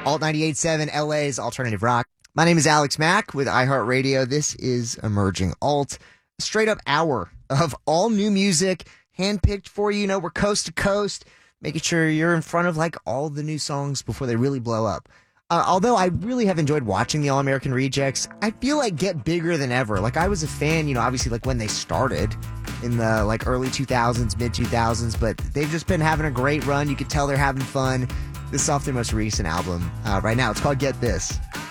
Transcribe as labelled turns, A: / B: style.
A: Alt 98.7 LA's Alternative Rock. My name is Alex Mack with iHeartRadio. This is Emerging Alt. Straight up hour of all new music, handpicked for you. You know, we're coast to coast, making sure you're in front of like all the new songs before they really blow up. Although I really have enjoyed watching the All-American Rejects, I feel like get bigger than ever. Like I was a fan, obviously like when they started in the like early 2000s, mid 2000s, but they've just been having a great run. You could tell they're having fun. This is off their most recent album right now. It's called Get This.